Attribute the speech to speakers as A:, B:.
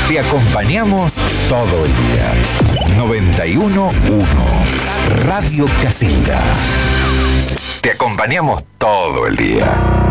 A: Te acompañamos todo el día. 91.1 Radio Casilda. Te acompañamos todo el día.